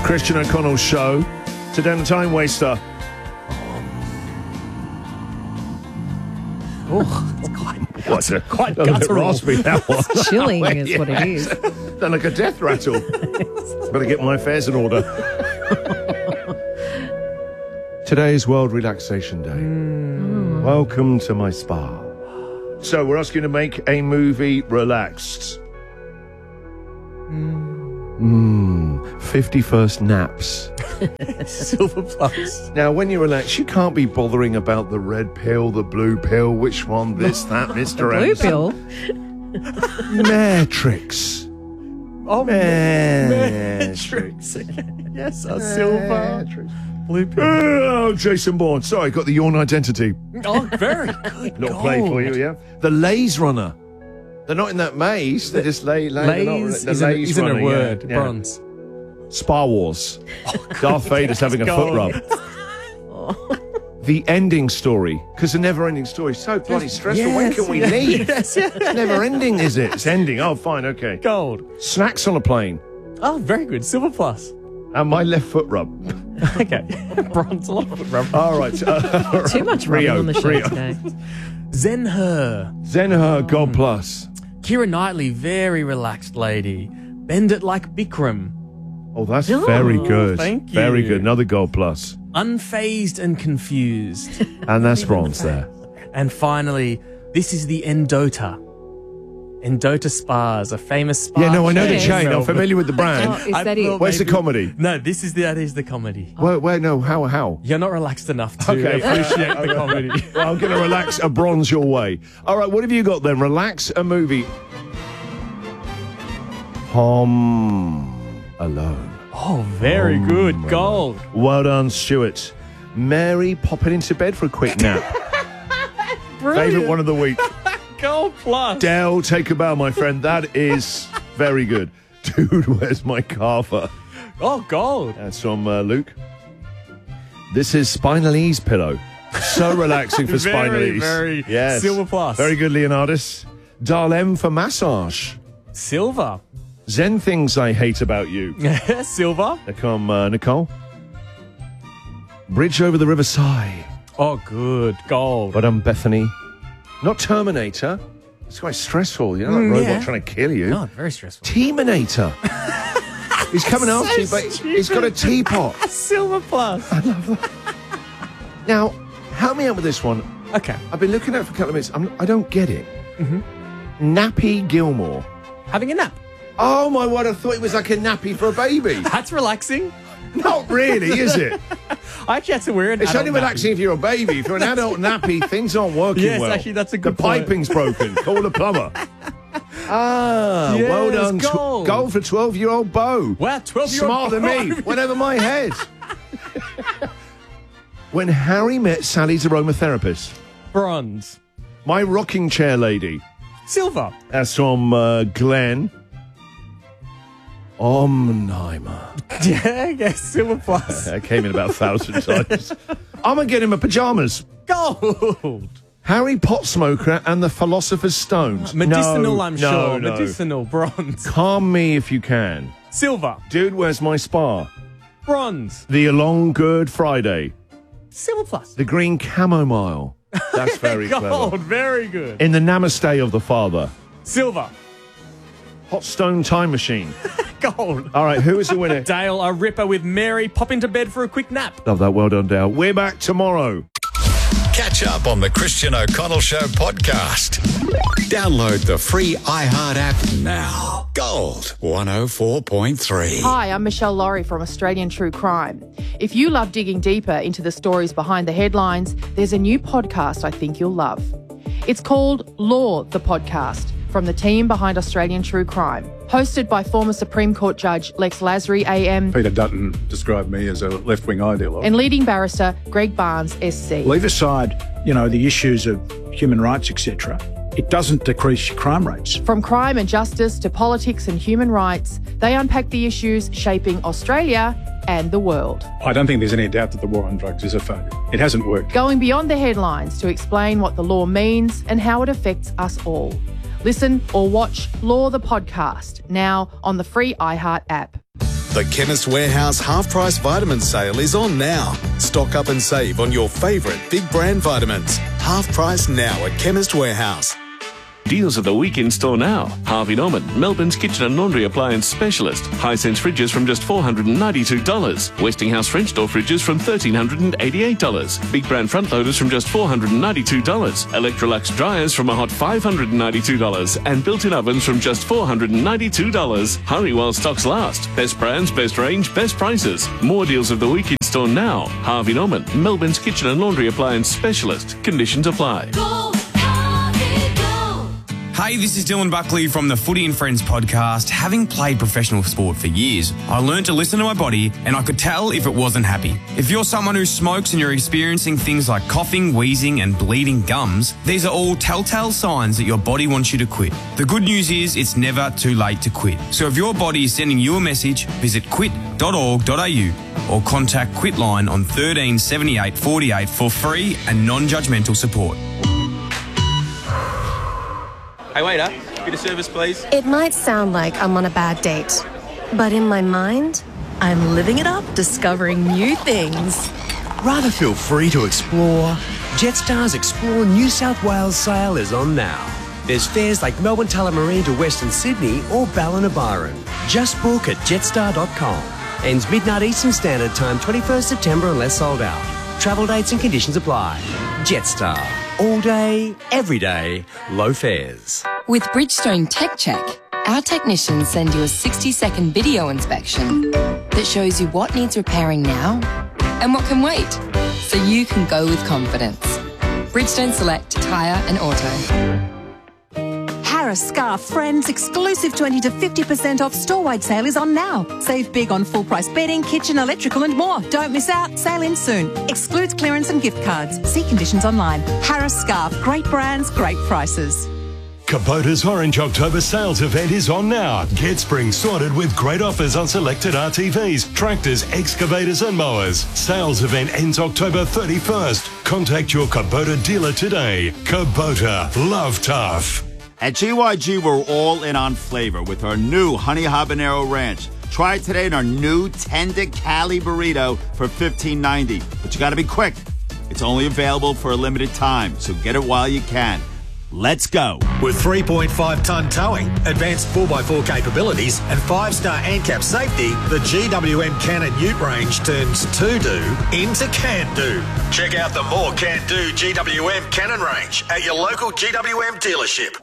Christian O'Connell Show. Today on the Time Waster. Oh, it's quite a bit guttural. raspy, that one. Chilling is what it is. Sound like a death rattle. Better get my affairs in order. Today is World Relaxation Day. Welcome to my spa. So we're asking you to make a movie relaxed. 51st naps. Silver Plus. Now, when you relax, you can't be bothering about the red pill, the blue pill, which one, this, that, Mr. Blue pill. Matrix. Oh, Matrix. Yes, a silver. Blue pill. Oh, Jason Bourne. Sorry, got the Yawn Identity. Oh, very good. Little play for you, yeah? The Laze Runner. They're not in that maze. They just lay. Lays isn't a word. Yeah. Bronze. Spa Wars. Darth Vader's having a foot rub. The ending story, because the never-ending story is so bloody stressful. When can we leave? Yes. It's never ending, is it? It's ending. Oh, fine, okay. Gold. Snacks on a plane. Oh, very good. Silver Plus. And my left foot rub. Okay. Bronze. A lot of rubber. All right. Too much rubbing on the show Rio. today. Zen-Her. Zen-Her, God Plus. Keira Knightley, very relaxed lady. Bend it like Bikram. Oh, that's very good. Thank you. Very good. Another Gold Plus. Unfazed and confused. And that's bronze there. And finally, this is the Endota. Endota Spas, a famous spa. Yeah, no, I know the Yes. chain. I'm familiar with the Oh, brand. is that it? Where's the comedy? No, that is the comedy. Where, no, how? You're not relaxed enough to Okay. appreciate the comedy. Well, I'm going to relax a bronze your way. All right, what have you got then? Relax a movie. Home Alone. Oh, very good. Gold. Well done, Stuart. Mary popping into bed for a quick nap. Favourite one of the week. Gold Plus. Dell, take a bow, my friend. That is very good. Dude, where's my carver? Oh, gold. That's from Luke. This is Spinal Ease pillow. So relaxing for Spinal Ease. Very Yes. Silver Plus. Very good, Leonardus. Darlem for massage. Silver. Zen things I hate about you. Silver. There come Nicole. Bridge over the River Sigh. Oh, good. Gold. But Bethany. Not Terminator. It's quite stressful. You know, that robot yeah. trying to kill you. No, very stressful. Teaminator. He's coming after you, but he's got a teapot. Silver Plus. Now, help me out with this one. Okay. I've been looking at it for a couple of minutes. I don't get it. Nappy Gilmore. Having a nap. Oh, my word. I thought it was like a nappy for a baby. That's relaxing. Not really, is it? Actually, that's a weird. It's only adult relaxing if you're a baby. If you're an adult nappy, things aren't working Yes, well. actually, that's a good The point. piping's broken. Call the plumber. Well Yes, done. gold. Gold for 12-year-old Bo. Wow, 12-year-old Smarter than me. Went over my head. When Harry met Sally's aromatherapist. Bronze. My rocking chair lady. Silver. That's from Glenn. Omnimer. Yeah, yes, Silver Plus. That came in about 1,000 times. I'm going to get him a pyjamas. Gold. Harry Potsmoker and the Philosopher's Stones. Medicinal, No, I'm no, sure. no. Medicinal. Bronze. Calm me if you can. Silver. Dude, where's my spa? Bronze. The Along Good Friday. Silver Plus. The Green Chamomile. That's very Gold. clever. Very good. In the Namaste of the Father. Silver. Hot Stone Time Machine. Gold. All right, who is the winner? Dale, a ripper with Mary. Pop into bed for a quick nap. Love that. Well done, Dale. We're back tomorrow. Catch up on the Christian O'Connell Show podcast. Download the free iHeart app now. Gold 104.3. Hi, I'm Michelle Laurie from Australian True Crime. If you love digging deeper into the stories behind the headlines, there's a new podcast I think you'll love. It's called Law, the Podcast, from the team behind Australian True Crime. Hosted by former Supreme Court Judge Lex Lasry AM Peter Dutton described me as a left-wing ideologue. and leading barrister Greg Barnes SC. Leave aside, the issues of human rights, etc. It doesn't decrease crime rates. From crime and justice to politics and human rights, they unpack the issues shaping Australia and the world. I don't think there's any doubt that the war on drugs is a failure. It hasn't worked. Going beyond the headlines to explain what the law means and how it affects us all. Listen or watch Law the Podcast now on the free iHeart app. The Chemist Warehouse half-price vitamin sale is on now. Stock up and save on your favourite big brand vitamins. Half price now at Chemist Warehouse. Deals of the week in store now. Harvey Norman, Melbourne's kitchen and laundry appliance specialist. Hisense fridges from just $492. Westinghouse French door fridges from $1,388. Big brand front loaders from just $492. Electrolux dryers from a hot $592. And built-in ovens from just $492. Hurry while stocks last. Best brands, best range, best prices. More deals of the week in store now. Harvey Norman, Melbourne's kitchen and laundry appliance specialist. Conditions apply. Hey, this is Dylan Buckley from the Footy and Friends podcast. Having played professional sport for years, I learned to listen to my body and I could tell if it wasn't happy. If you're someone who smokes and you're experiencing things like coughing, wheezing and bleeding gums, these are all telltale signs that your body wants you to quit. The good news is it's never too late to quit. So if your body is sending you a message, visit quit.org.au or contact Quitline on 13 78 48 for free and non-judgmental support. Hey, waiter, bit of service, please. It might sound like I'm on a bad date, but in my mind, I'm living it up, discovering new things. Rather feel free to explore? Jetstar's Explore New South Wales sale is on now. There's fares like Melbourne Tullamarine to Western Sydney or Ballina Byron. Just book at jetstar.com. Ends midnight Eastern Standard Time, 21st September unless sold out. Travel dates and conditions apply. Jetstar. All day, every day, low fares. With Bridgestone Tech Check, our technicians send you a 60-second video inspection that shows you what needs repairing now and what can wait, so you can go with confidence. Bridgestone Select Tyre and Auto. Harris Scarf Friends exclusive 20 to 50% off store-wide sale is on now. Save big on full-price bedding, kitchen, electrical and more. Don't miss out. Sale ends soon. Excludes clearance and gift cards. See conditions online. Harris Scarf. Great brands, great prices. Kubota's Orange October sales event is on now. Get spring sorted with great offers on selected RTVs, tractors, excavators and mowers. Sales event ends October 31st. Contact your Kubota dealer today. Kubota. Love tough. At GYG, we're all in on flavor with our new Honey Habanero Ranch. Try it today in our new tender Cali burrito for $15.90. But you got to be quick. It's only available for a limited time, so get it while you can. Let's go. With 3.5-tonne towing, advanced 4x4 capabilities and 5-star ANCAP safety, the GWM Cannon Ute range turns to-do into can-do. Check out the more can-do GWM Cannon range at your local GWM dealership.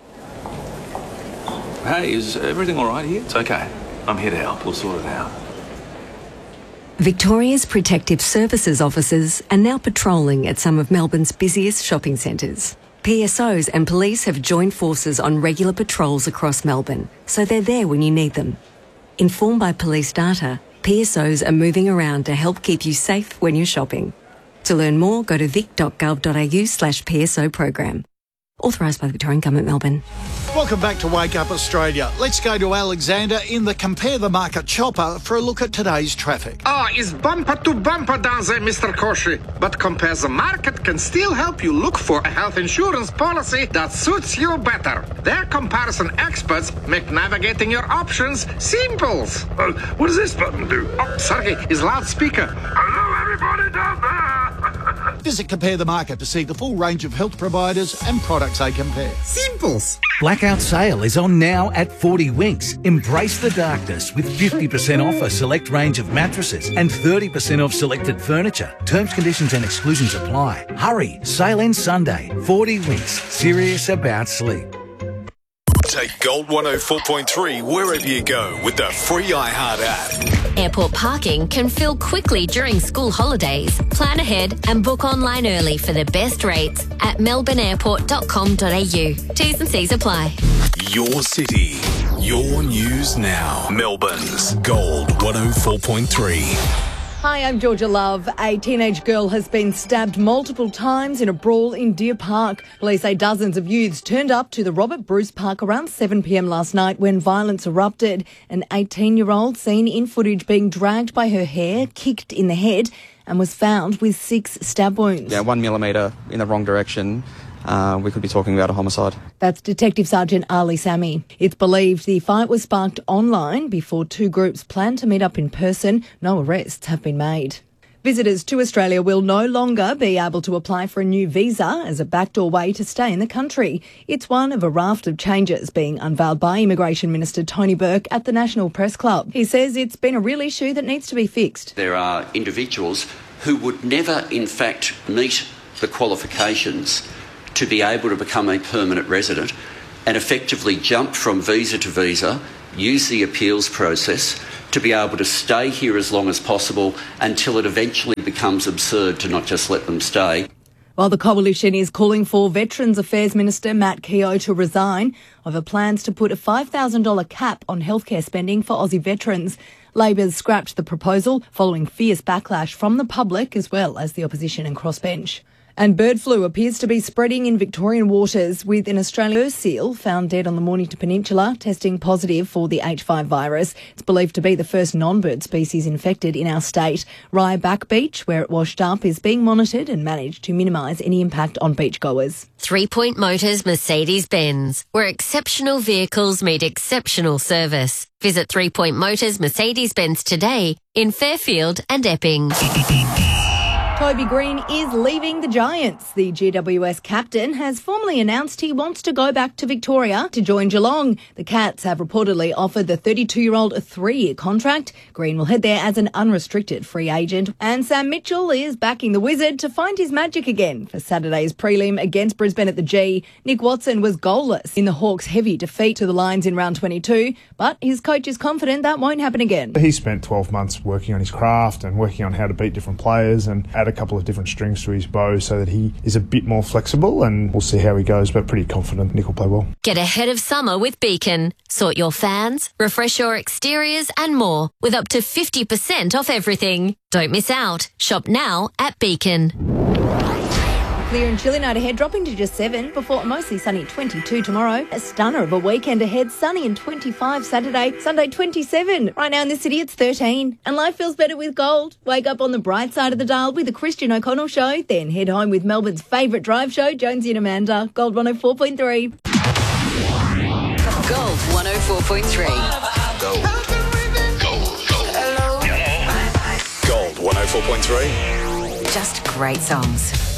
Hey, is everything all right here? It's okay. I'm here to help. We'll sort it out. Victoria's Protective Services officers are now patrolling at some of Melbourne's busiest shopping centres. PSOs and police have joined forces on regular patrols across Melbourne, so they're there when you need them. Informed by police data, PSOs are moving around to help keep you safe when you're shopping. To learn more, go to vic.gov.au/PSO program. Authorised by the Victorian Government, Melbourne. Welcome back to Wake Up Australia. Let's go to Alexander in the Compare the Market chopper for a look at today's traffic. It's bumper to bumper down there, Mr. Koshi. But Compare the Market can still help you look for a health insurance policy that suits you better. Their comparison experts make navigating your options simple. What does this button do? Oh, sorry, is loudspeaker. Hello, everybody down there. Visit Compare the Market to see the full range of health providers and products they compare. Simples. Blackout sale is on now at 40 Winks. Embrace the darkness with 50% off a select range of mattresses and 30% off selected furniture. Terms, conditions and exclusions apply. Hurry, sale ends Sunday. 40 Winks, serious about sleep. Take Gold 104.3 wherever you go with the free iHeart app. Airport parking can fill quickly during school holidays. Plan ahead and book online early for the best rates at melbourneairport.com.au. T's and C's apply. Your city, your news now. Melbourne's Gold 104.3. Hi, I'm Georgia Love. A teenage girl has been stabbed multiple times in a brawl in Deer Park. Police say dozens of youths turned up to the Robert Bruce Park around 7 p.m. last night when violence erupted. An 18-year-old seen in footage being dragged by her hair, kicked in the head, and was found with 6 stab wounds. Yeah, 1 millimetre in the wrong direction. we could be talking about a homicide. That's Detective Sergeant Ali Sami. It's believed the fight was sparked online before two groups planned to meet up in person. No arrests have been made. Visitors to Australia will no longer be able to apply for a new visa as a backdoor way to stay in the country. It's one of a raft of changes being unveiled by Immigration Minister Tony Burke at the National Press Club. He says it's been a real issue that needs to be fixed. There are individuals who would never, in fact, meet the qualifications to be able to become a permanent resident and effectively jump from visa to visa, use the appeals process to be able to stay here as long as possible until it eventually becomes absurd to not just let them stay. While the Coalition is calling for Veterans Affairs Minister Matt Keogh to resign over plans to put a $5,000 cap on healthcare spending for Aussie veterans. Labor's scrapped the proposal following fierce backlash from the public as well as the opposition and crossbench. And bird flu appears to be spreading in Victorian waters, with an Australian seal found dead on the Mornington Peninsula testing positive for the H5 virus. It's believed to be the first non-bird species infected in our state. Ryeback Beach, where it washed up, is being monitored and managed to minimise any impact on beachgoers. 3 Point Motors Mercedes-Benz, where exceptional vehicles meet exceptional service. Visit 3 Point Motors Mercedes-Benz today in Fairfield and Epping. Toby Green is leaving the Giants. The GWS captain has formally announced he wants to go back to Victoria to join Geelong. The Cats have reportedly offered the 32-year-old a 3-year contract. Green will head there as an unrestricted free agent. And Sam Mitchell is backing the Wizard to find his magic again. For Saturday's prelim against Brisbane at the G, Nick Watson was goalless in the Hawks' heavy defeat to the Lions in round 22, but his coach is confident that won't happen again. He spent 12 months working on his craft and working on how to beat different players and add a couple of different strings to his bow so that he is a bit more flexible, and we'll see how he goes, but pretty confident Nick will play well. Get ahead of summer with Beacon. Sort your fans, refresh your exteriors and more with up to 50% off everything. Don't miss out. Shop now at Beacon. Clear and chilly night ahead, dropping to just 7 before a mostly sunny 22 tomorrow. A stunner of a weekend ahead, sunny and 25 Saturday, Sunday 27. Right now in the city it's 13. And life feels better with gold. Wake up on the bright side of the dial with the Christian O'Connell Show, then head home with Melbourne's favourite drive show, Jonesy and Amanda. Gold 104.3. Gold 104.3. Gold. Gold 104.3. Just great songs.